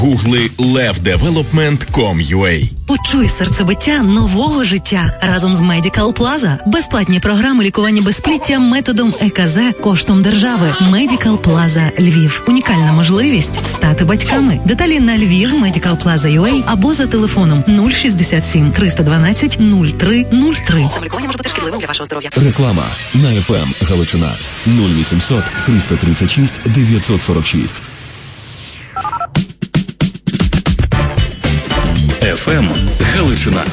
Гугли levdevelopment.com.ua. Почуй серцебиття нового життя разом з Medical Plaza. Безплатні програми лікування безпліття методом ЕКЗ коштом держави. Medical Plaza Львів. Унікальна можливість стати батьками. Деталі на Львів Medical Plaza.ua або за телефоном 067 312 0303. Самолікування може бути шкідливим для вашого здоров'я. Реклама на FM Галичина 0800 336 946. ФМ Галичина.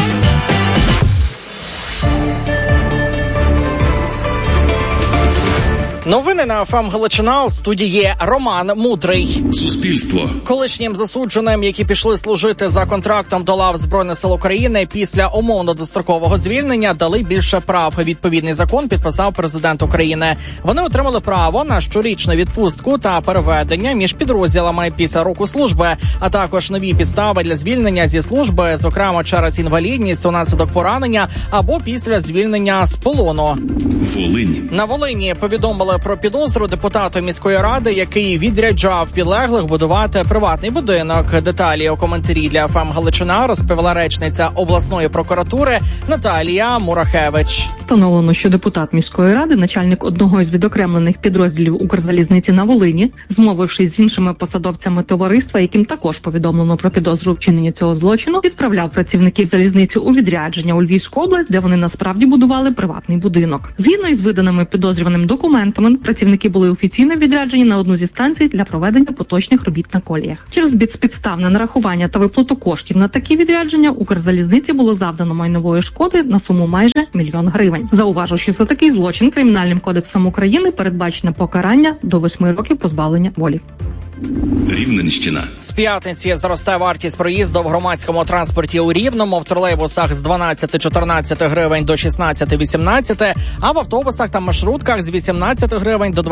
Новини на ФМ Галичина. У студії Роман Мудрий. Суспільство. Колишнім засудженим, які пішли служити за контрактом до лав Збройних сил України після умовно-дострокового звільнення, дали більше прав. Відповідний закон підписав президент України. Вони отримали право на щорічну відпустку та переведення між підрозділами після року служби, а також нові підстави для звільнення зі служби, зокрема через інвалідність унаслідок поранення або після звільнення з полону. Волинь. На Волині повідомили про підозру депутату міської ради, який відряджав підлеглих будувати приватний будинок. Деталі у коментарі для ФМ Галичина розповіла речниця обласної прокуратури Наталія Мурахевич. Встановлено, що депутат міської ради, начальник одного із відокремлених підрозділів Укрзалізниці на Волині, змовившись з іншими посадовцями товариства, яким також повідомлено про підозру вчинення цього злочину, відправляв працівників залізниці у відрядження у Львівську область, де вони насправді будували приватний будинок. Згідно із виданими підозрюваним документами, працівники були офіційно відряджені на одну зі станцій для проведення поточних робіт на коліях. Через безпідставне нарахування та виплату коштів на такі відрядження Укрзалізниці було завдано майнової шкоди на суму майже 1 мільйон гривень. Зауважу, що за такий злочин Кримінальним кодексом України передбачене покарання до 8 років позбавлення волі. Рівненщина. З п'ятниці зросте вартість проїзду в громадському транспорті у Рівному, в тролейбусах з 12-14 гривень до 16-18, а в автобусах та маршрутках з 18 гривень до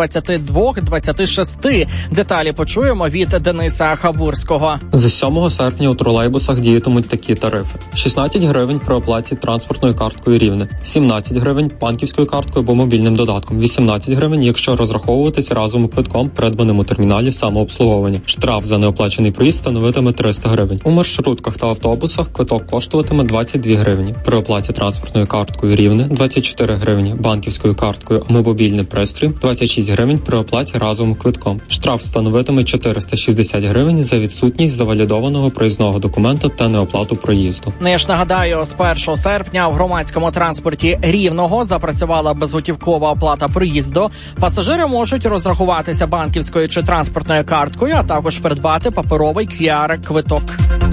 22-26. Деталі почуємо від Дениса Хабурського. З 7 серпня у тролейбусах діятимуть такі тарифи. 16 гривень при оплаті транспортною карткою Рівне, 17 гривень банківською карткою або мобільним додатком, 18 гривень, якщо розраховуватись разовим квитком, придбаним у терміналі самообслуговування. Штраф за неоплачений проїзд становитиме 300 гривень. У маршрутках та автобусах квиток коштуватиме 22 гривні. При оплаті транспортною карткою Рівне 24 гривні, банківською карткою або мобільним пристроєм 26 гривень при оплаті разовим квитком. Штраф становитиме 460 гривень за відсутність завалідованого проїзного документа та неоплату проїзду. Я ж нагадаю, з 1 серпня в громадському транспорті Рівного запрацювала безготівкова оплата проїзду. Пасажири можуть розрахуватися банківською чи транспортною карткою, а також придбати паперовий QR-квиток.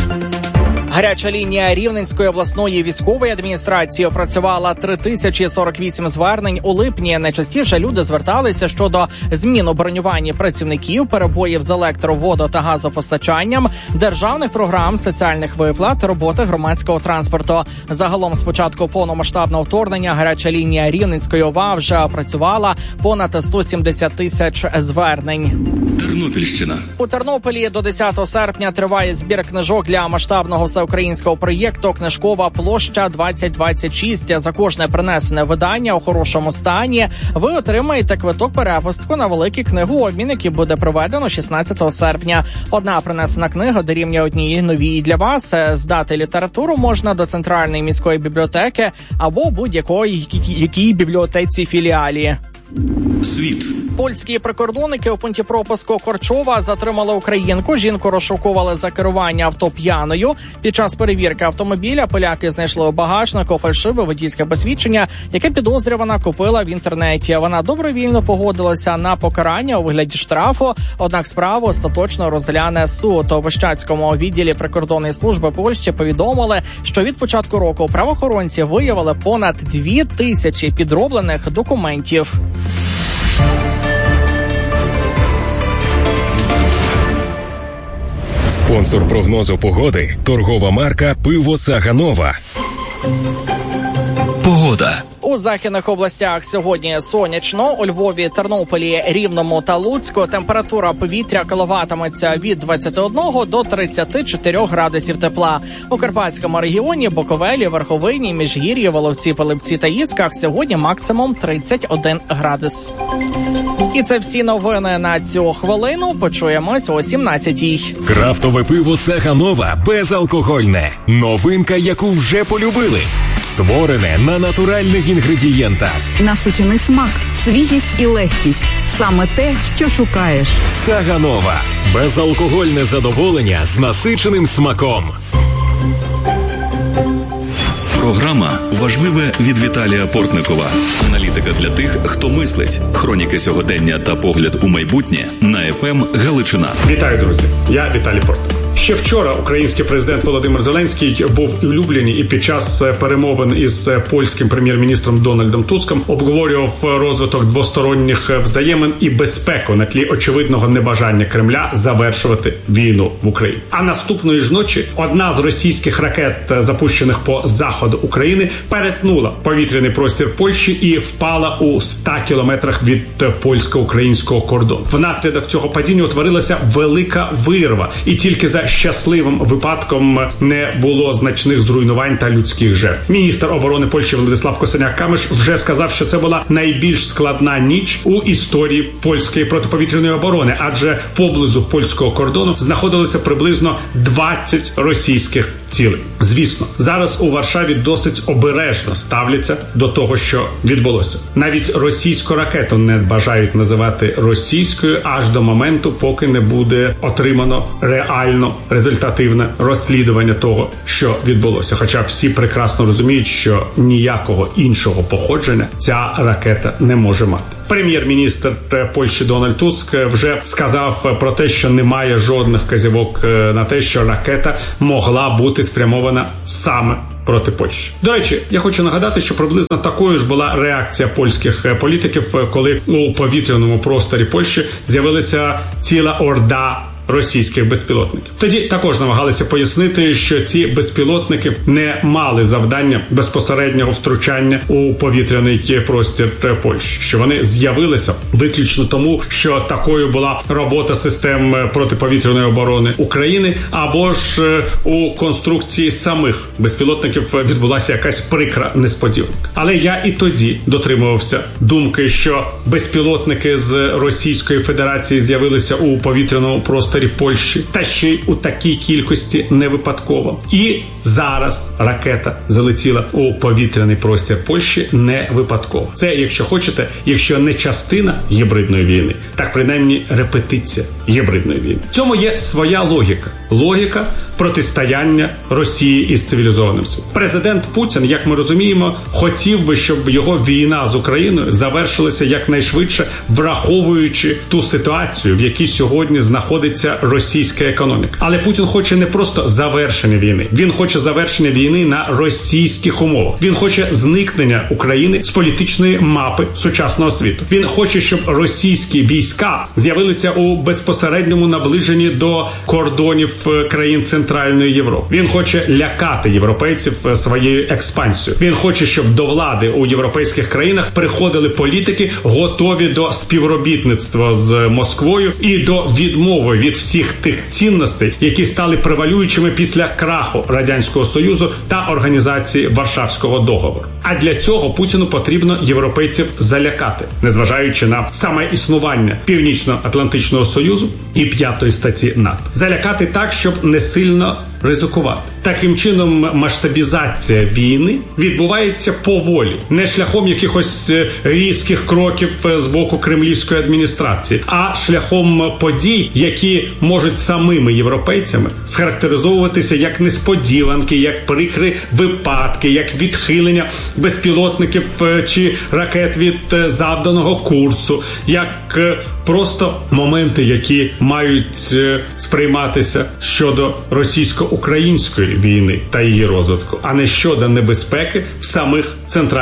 Гаряча лінія Рівненської обласної військової адміністрації опрацювала 3048 звернень у липні. Найчастіше люди зверталися щодо змін у бронюванні працівників, перебоїв з електро-, водо- та газопостачанням, державних програм, соціальних виплат, роботи громадського транспорту. Загалом з початку повномасштабного вторгнення гаряча лінія Рівненської ОВА вже опрацювала понад 170 тисяч звернень. Тернопільщина. У Тернополі до 10 серпня триває збір книжок для масштабного всеукраїнського проєкту «Книжкова площа 2026». За кожне принесене видання у хорошому стані ви отримаєте квиток перепустку на великий книгообмін, який буде проведено 16 серпня. Одна принесена книга дорівнює одній новій для вас. Здати літературу можна до Центральної міської бібліотеки або будь-якій бібліотеці філіалі. Світ. Польські прикордонники у пункті пропуску Корчова затримали українку. Жінку розшукували за керування авто п'яною. Під час перевірки автомобіля поляки знайшли у багажнику фальшиве водійське посвідчення, яке підозрювана купила в інтернеті. Вона добровільно погодилася на покарання у вигляді штрафу, однак справу остаточно розгляне суд. У Вищацькому відділі прикордонної служби Польщі повідомили, що від початку року правоохоронці виявили понад 2000 підроблених документів. Спонсор прогнозу погоди – торгова марка «Пиво Саганова». Погода. У західних областях сьогодні сонячно. У Львові, Тернополі, Рівному та Луцьку температура повітря коливатиметься від 21 до 34 градусів тепла. У Карпатському регіоні, Буковелі, Верховині, Міжгір'ї, Воловці, Пилипці та Ісках сьогодні максимум 31 градус. І це всі новини на цю хвилину. Почуємось о 17-й. Крафтове пиво Саганова безалкогольне. Новинка, яку вже полюбили. Створене на натуральних інгредієнтах. Насичений смак, свіжість і легкість. Саме те, що шукаєш. Саганова. Безалкогольне задоволення з насиченим смаком. Програма «Важливе» від Віталія Портникова. Аналітика для тих, хто мислить. Хроніки сьогодення та погляд у майбутнє на ФМ Галичина. Вітаю, друзі. Я Віталій Портников. Ще вчора український президент Володимир Зеленський був улюблений і під час перемовин із польським прем'єр-міністром Дональдом Туском обговорював розвиток двосторонніх взаємин і безпеку на тлі очевидного небажання Кремля завершувати війну в Україні. А наступної ж ночі одна з російських ракет, запущених по заходу України, перетнула повітряний простір Польщі і впала у 100 кілометрах від польсько-українського кордону. Внаслідок цього падіння утворилася велика вирва, і тільки за щасливим випадком не було значних зруйнувань та людських жертв. Міністр оборони Польщі Владислав Косиняк-Камиш вже сказав, що це була найбільш складна ніч у історії польської протиповітряної оборони, адже поблизу польського кордону знаходилося приблизно 20 російських цілей. Звісно, зараз у Варшаві досить обережно ставляться до того, що відбулося. Навіть російську ракету не бажають називати російською аж до моменту, поки не буде отримано реально результативне розслідування того, що відбулося. Хоча всі прекрасно розуміють, що ніякого іншого походження ця ракета не може мати. Прем'єр-міністр Польщі Дональд Туск вже сказав про те, що немає жодних вказівок на те, що ракета могла бути спрямована саме проти Польщі. До речі, я хочу нагадати, що приблизно такою ж була реакція польських політиків, коли у повітряному просторі Польщі з'явилася ціла орда російських безпілотників. Тоді також намагалися пояснити, що ці безпілотники не мали завдання безпосереднього втручання у повітряний простір Польщі, що вони з'явилися виключно тому, що такою була робота систем протиповітряної оборони України, або ж у конструкції самих безпілотників відбулася якась прикра несподіванка. Але я і тоді дотримувався думки, що безпілотники з Російської Федерації з'явилися у повітряному просторі Польщі, та ще й у такій кількості не випадково. І зараз ракета залетіла у повітряний простір Польщі не випадково. Це, якщо хочете, якщо не частина гібридної війни, так принаймні репетиція гібридної війни. В цьому є своя логіка. Логіка протистояння Росії із цивілізованим світом. Президент Путін, як ми розуміємо, хотів би, щоб його війна з Україною завершилася якнайшвидше, враховуючи ту ситуацію, в якій сьогодні знаходиться російська економіка. Але Путін хоче не просто завершення війни. Він хоче завершення війни на російських умовах. Він хоче зникнення України з політичної мапи сучасного світу. Він хоче, щоб російські війська з'явилися у безпосередньому наближенні до кордонів країн Центральної Європи. Він хоче лякати європейців своєю експансією. Він хоче, щоб до влади у європейських країнах приходили політики, готові до співробітництва з Москвою і до відмови від всіх тих цінностей, які стали превалюючими після краху Радянського Союзу та організації Варшавського договору. А для цього Путіну потрібно європейців залякати, незважаючи на саме існування Північно-Атлантичного Союзу і 5-ї статті НАТО. Залякати так, щоб не сильно ризикувати. Таким чином, масштабізація війни відбувається поволі, не шляхом якихось різких кроків з боку кремлівської адміністрації, а шляхом подій, які можуть самими європейцями схарактеризовуватися як несподіванки, як прикрі випадки, як відхилення безпілотників чи ракет від завданого курсу, як просто моменти, які мають сприйматися щодо російсько-української війни та її розвитку, а не щодо небезпеки в самих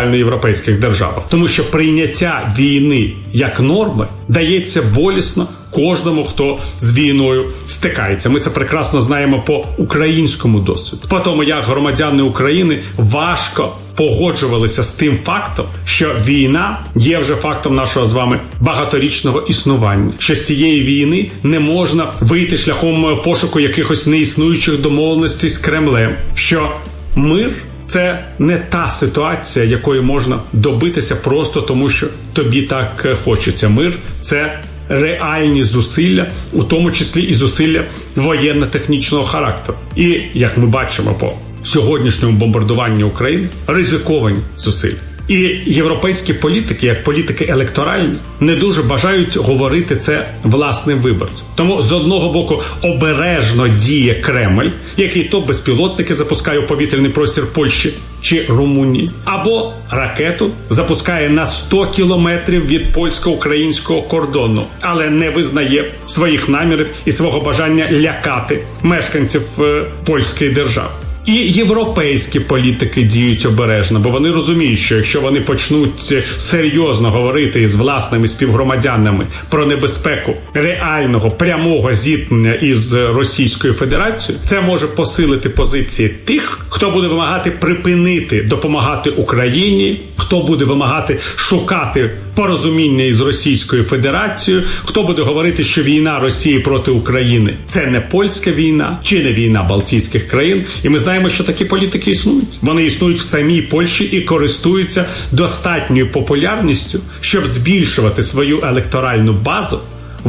центральноєвропейських державах. Тому що прийняття війни як норми дається болісно кожному, хто з війною стикається. Ми це прекрасно знаємо по українському досвіду. По тому, як громадяни України важко погоджувалися з тим фактом, що війна є вже фактом нашого з вами багаторічного існування. Що з цієї війни не можна вийти шляхом пошуку якихось неіснуючих домовленостей з Кремлем. Що мир – це не та ситуація, якої можна добитися просто тому, що тобі так хочеться. Мир – це реальні зусилля, у тому числі і зусилля воєнно-технічного характеру. І, як ми бачимо по сьогоднішньому бомбардуванні України, ризиковані зусилля. І європейські політики, як політики електоральні, не дуже бажають говорити це власним виборцям. Тому, з одного боку, обережно діє Кремль, який то безпілотники запускає у повітряний простір Польщі чи Румунії, або ракету запускає на 100 кілометрів від польсько-українського кордону, але не визнає своїх намірів і свого бажання лякати мешканців польської держави. І європейські політики діють обережно, бо вони розуміють, що якщо вони почнуть серйозно говорити із власними співгромадянами про небезпеку реального, прямого зіткнення із Російською Федерацією, це може посилити позиції тих, хто буде вимагати припинити допомагати Україні, хто буде вимагати шукати порозуміння із Російською Федерацією, хто буде говорити, що війна Росії проти України – це не польська війна, чи не війна Балтійських країн. І ми знаємо, що такі політики існують. Вони існують в самій Польщі і користуються достатньою популярністю, щоб збільшувати свою електоральну базу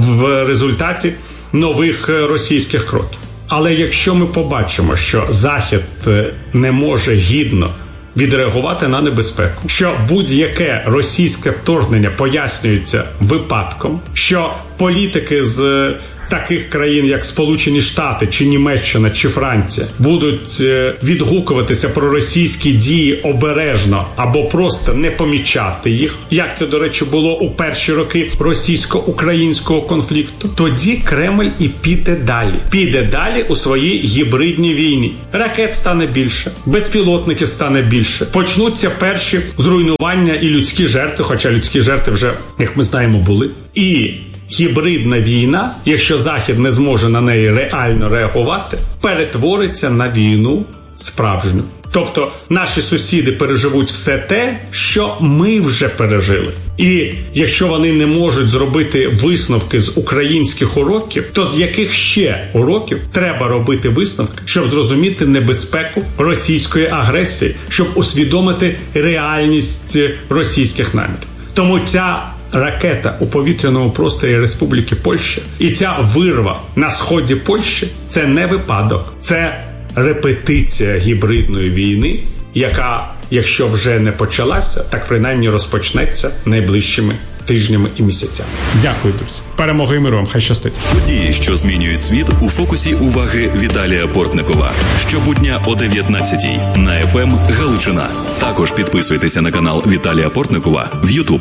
в результаті нових російських кроків. Але якщо ми побачимо, що Захід не може гідно відреагувати на небезпеку, що будь-яке російське вторгнення пояснюється випадком, що політики з таких країн, як Сполучені Штати, чи Німеччина, чи Франція, будуть відгукуватися про російські дії обережно або просто не помічати їх, як це, до речі, було у перші роки російсько-українського конфлікту, тоді Кремль і піде далі. Піде далі у своїй гібридній війні. Ракет стане більше, безпілотників стане більше. Почнуться перші зруйнування і людські жертви, хоча людські жертви вже, як ми знаємо, були. І гібридна війна, якщо Захід не зможе на неї реально реагувати, перетвориться на війну справжню. Тобто наші сусіди переживуть все те, що ми вже пережили. І якщо вони не можуть зробити висновки з українських уроків, то з яких ще уроків треба робити висновки, щоб зрозуміти небезпеку російської агресії, щоб усвідомити реальність російських намірів. Тому ця ракета у повітряному просторі Республіки Польща і ця вирва на сході Польщі – це не випадок, це репетиція гібридної війни, яка, якщо вже не почалася, так принаймні розпочнеться найближчими тижнями і місяцями. Дякую, друзі. Перемоги і миру вам. Хай щастить. Події, що змінюють світ, у фокусі уваги Віталія Портникова. Щобудня о 19-й на ФМ Галичина. Також підписуйтеся на канал Віталія Портникова в YouTube.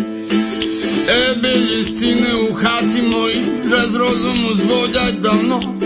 Byli stiny u chaty mojej, że z rozumu zwodziać dawno.